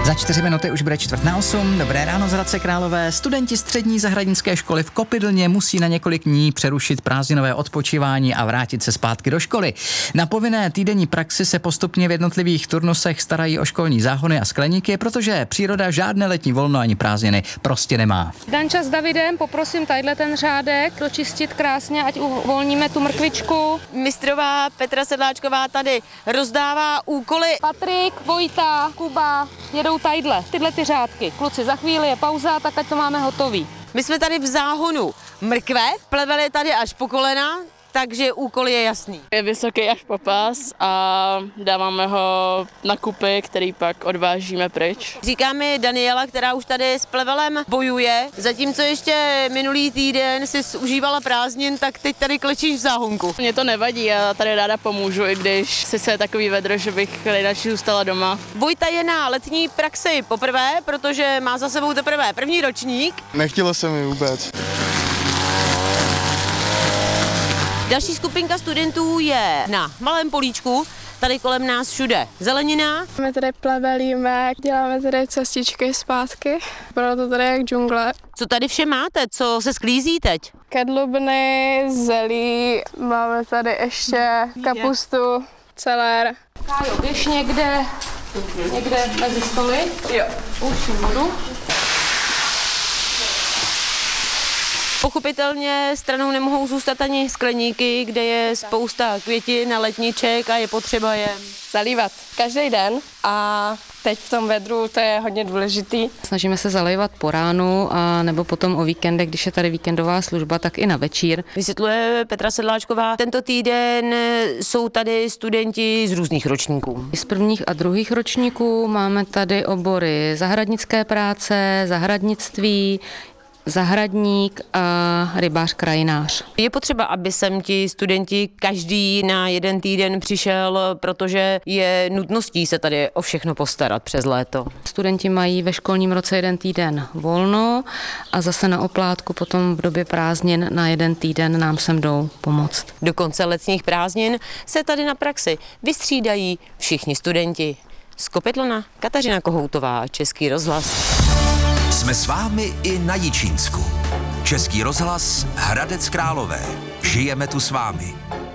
Za 4 minuty už bude 7:45. Dobré ráno z Hradce Králové. Studenti střední zahradnické školy v Kopydlně musí na několik dní přerušit prázdninové odpočívání a vrátit se zpátky do školy. Na povinné týdenní praxi se postupně v jednotlivých turnusech starají o školní záhony a skleníky, protože příroda žádné letní volno ani prázdniny prostě nemá. Danča s Davidem, poprosím tadyhle ten řádek dočistit krásně, ať uvolníme tu mrkvičku. Mistrová Petra Sedláčková tady rozdává úkoly. Patrik, Vojta, Kuba jedou tadyhle, tyhle ty řádky. Kluci, za chvíli je pauza, tak ať to máme hotový. My jsme tady v záhonu mrkve, pleveli tady až po kolena, takže úkol je jasný. Je vysoký až po pás a dáváme ho na kupy, který pak odvážíme pryč. Říká mi Daniela, která už tady s plevelem bojuje, zatímco ještě minulý týden si užívala prázdnin, tak teď tady klečíš v záhonku. Mně to nevadí, já tady ráda pomůžu, i když sice je takový vedro, že bych nejradši zůstala doma. Vojta je na letní praxi poprvé, protože má za sebou teprve první ročník. Nechtělo se mi vůbec. Další skupinka studentů je na malém políčku, tady kolem nás všude zelenina. My tady plevelíme, děláme tady cestičky zpátky, proto tady jak džungle. Co tady vše máte, co se sklízí teď? Kedlubny, zelí, máme tady ještě kapustu, celér. Kájo, běž někde mezi stoly. Jo. Už vodu. Pochopitelně stranou nemohou zůstat ani skleníky, kde je spousta květin a letniček a je potřeba je Zalívat každý den a teď v tom vedru to je hodně důležitý. Snažíme se zalévat po ránu a nebo potom o víkendech, když je tady víkendová služba, tak i na večír. Vysvětluje Petra Sedláčková. Tento týden jsou tady studenti z různých ročníků. Z prvních a druhých ročníků máme tady obory zahradnické práce, zahradnictví, zahradník a rybář krajinář. Je potřeba, aby sem ti studenti každý na jeden týden přišel, protože je nutností se tady o všechno postarat přes léto. Studenti mají ve školním roce jeden týden volno a zase na oplátku potom v době prázdnin na jeden týden nám sem jdou pomoct. Do konce letních prázdnin se tady na praxi vystřídají všichni studenti. Z Kopydlna Kateřina Kohoutová, Český rozhlas. Jsme s vámi i na Jičínsku. Český rozhlas, Hradec Králové. Žijeme tu s vámi.